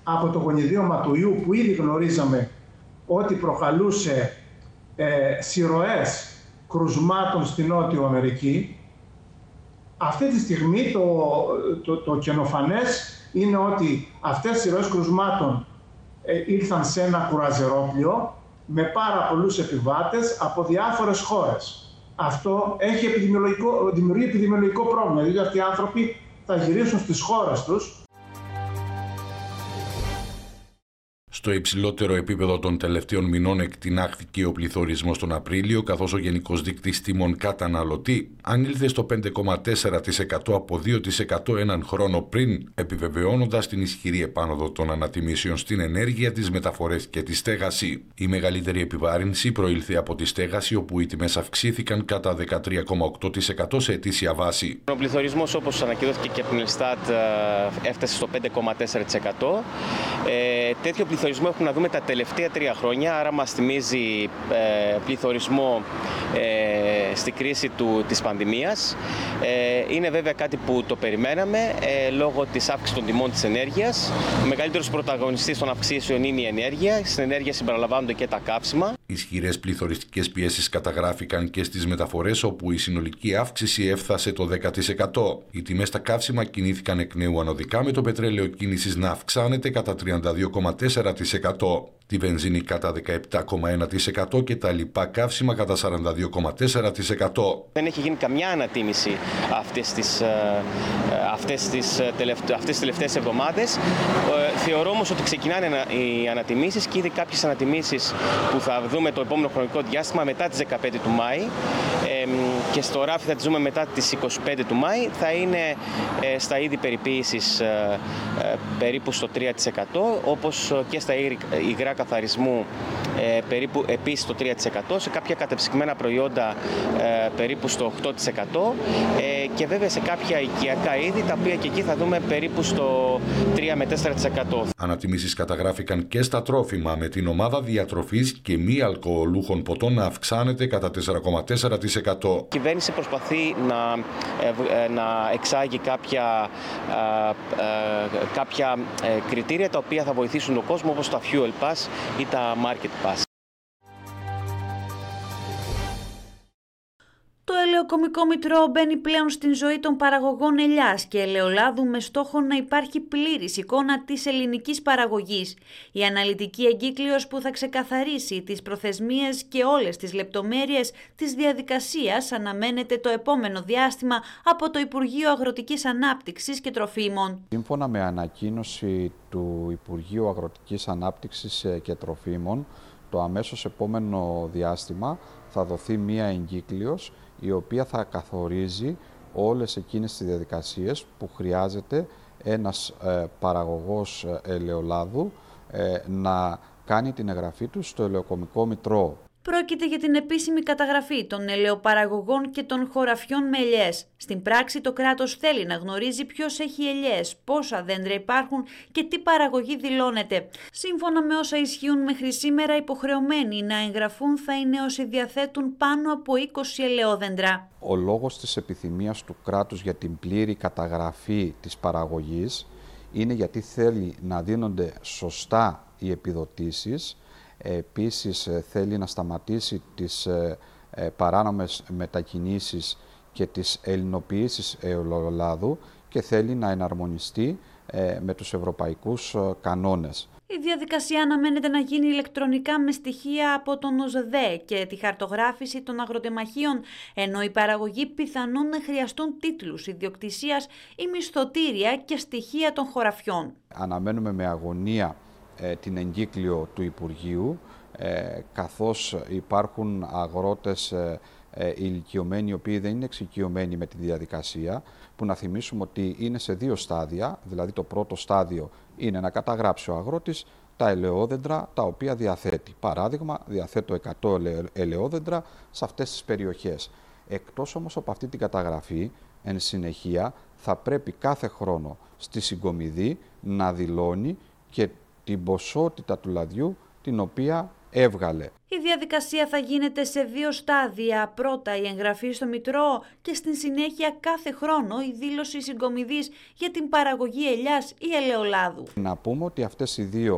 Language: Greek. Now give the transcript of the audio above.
από το γονιδίωμα του ιού που ήδη γνωρίζαμε ότι προκαλούσε συρροές κρουσμάτων στη Νότιο Αμερική. Αυτή τη στιγμή το καινοφανές είναι ότι αυτές οι συρροές κρουσμάτων ήρθαν σε ένα κουραζερόπλιο με πάρα πολλούς επιβάτες από διάφορες χώρες. Αυτό δημιουργεί επιδημιολογικό πρόβλημα, δηλαδή αυτοί οι άνθρωποι θα γυρίσουν στις χώρες τους. Στο υψηλότερο επίπεδο των τελευταίων μηνών εκτινάχθηκε ο πληθωρισμός τον Απρίλιο, καθώς ο γενικός δείκτης τιμών καταναλωτή ανήλθε στο 5,4% από 2% έναν χρόνο πριν, επιβεβαιώνοντας την ισχυρή επάνωδο των ανατιμήσεων στην ενέργεια, τις μεταφορές και τη στέγαση. Η μεγαλύτερη επιβάρυνση προήλθε από τη στέγαση, όπου οι τιμές αυξήθηκαν κατά 13,8% σε ετήσια βάση. Ο πληθωρισμός, όπως ανακοινώθηκε και από την Ελστάτ, έφτασε στο 5,4%. Τέτοιο πληθωρισμό έχουμε να δούμε τα τελευταία 3 χρόνια, άρα μας θυμίζει πληθωρισμό στη κρίση της πανδημίας. Είναι βέβαια κάτι που το περιμέναμε λόγω της αύξησης των τιμών της ενέργειας. Ο μεγαλύτερος πρωταγωνιστής των αυξήσεων είναι η ενέργεια. Στην ενέργεια συμπεριλαμβάνονται και τα καύσιμα. Ισχυρές πληθωριστικές πιέσεις καταγράφηκαν και στις μεταφορές, όπου η συνολική αύξηση έφτασε το 10%. Οι τιμές στα καύσιμα κινήθηκαν εκ νέου ανωδικά, με το πετρέλαιο κίνησης να αυξάνεται κατά 32,4%, τη βενζίνη κατά 17,1% και τα λοιπά καύσιμα κατά 42,4%. Δεν έχει γίνει καμιά ανατίμηση αυτές τις τελευταίες εβδομάδες. Θεωρώ όμως ότι ξεκινάνε οι ανατιμήσεις και ήδη κάποιες ανατιμήσεις που θα δούμε το επόμενο χρονικό διάστημα μετά τις 15 του Μάη και στο ράφι θα τις δούμε μετά τις 25 του Μάη, θα είναι στα είδη περιποίησης περίπου στο 3%, όπως και στα υγρά καθαρισμού περίπου επίσης στο 3%, σε κάποια κατεψυγμένα προϊόντα περίπου στο 8% και βέβαια σε κάποια οικιακά είδη, τα οποία και εκεί θα δούμε περίπου στο 3 με 4%. Ανατιμήσεις καταγράφηκαν και στα τρόφιμα, με την ομάδα διατροφής και μη αλκοολούχων ποτών να αυξάνεται κατά 4,4%. Η κυβέρνηση προσπαθεί να εξάγει κάποια κριτήρια τα οποία θα βοηθήσουν τον κόσμο, όπως τα Fuel Pass ή τα Market Pass. Το ελαιοκομικό μητρό μπαίνει πλέον στην ζωή των παραγωγών ελιάς και ελαιολάδου με στόχο να υπάρχει πλήρης εικόνα της ελληνικής παραγωγής. Η αναλυτική εγκύκλειος που θα ξεκαθαρίσει τις προθεσμίες και όλες τις λεπτομέρειες της διαδικασίας αναμένεται το επόμενο διάστημα από το Υπουργείο Αγροτικής Ανάπτυξης και Τροφίμων. Σύμφωνα με ανακοίνωση του Υπουργείου Αγροτικής Ανάπτυξης και Τροφίμων, το αμέσως επόμενο διάστημα θα δοθεί μία εγκύκλειος η οποία θα καθορίζει όλες εκείνες τις διαδικασίες που χρειάζεται ένας παραγωγός ελαιολάδου να κάνει την εγγραφή του στο ελαιοκομικό μητρό. Πρόκειται για την επίσημη καταγραφή των ελαιοπαραγωγών και των χωραφιών με ελιές. Στην πράξη το κράτος θέλει να γνωρίζει ποιος έχει ελιές, πόσα δέντρα υπάρχουν και τι παραγωγή δηλώνεται. Σύμφωνα με όσα ισχύουν μέχρι σήμερα, υποχρεωμένοι να εγγραφούν θα είναι όσοι διαθέτουν πάνω από 20 ελαιόδεντρα. Ο λόγος της επιθυμίας του κράτους για την πλήρη καταγραφή της παραγωγής είναι γιατί θέλει να δίνονται σωστά οι επιδοτήσεις. Επίσης θέλει να σταματήσει τις παράνομες μετακινήσεις και τις ελληνοποιήσεις ελαιολάδου και θέλει να εναρμονιστεί με τους ευρωπαϊκούς κανόνες. Η διαδικασία αναμένεται να γίνει ηλεκτρονικά με στοιχεία από τον ΟΣΔΕ και τη χαρτογράφηση των αγροτεμαχίων, ενώ οι παραγωγοί πιθανόν να χρειαστούν τίτλους ιδιοκτησίας ή μισθωτήρια και στοιχεία των χωραφιών. Αναμένουμε με αγωνία την εγκύκλιο του Υπουργείου, καθώς υπάρχουν αγρότες ηλικιωμένοι οι οποίοι δεν είναι εξοικειωμένοι με τη διαδικασία, που να θυμίσουμε ότι είναι σε 2 στάδια, δηλαδή το πρώτο στάδιο είναι να καταγράψει ο αγρότης τα ελαιόδεντρα τα οποία διαθέτει. Παράδειγμα, διαθέτω 100 ελαιόδεντρα σε αυτές τις περιοχές. Εκτός όμως από αυτή την καταγραφή, εν συνεχεία θα πρέπει κάθε χρόνο στη συγκομιδή να δηλώνει και την ποσότητα του λαδιού την οποία έβγαλε. Η διαδικασία θα γίνεται σε 2 στάδια. Πρώτα η εγγραφή στο Μητρό και στην συνέχεια κάθε χρόνο η δήλωση συγκομιδής για την παραγωγή ελιάς ή ελαιολάδου. Να πούμε ότι αυτές οι δύο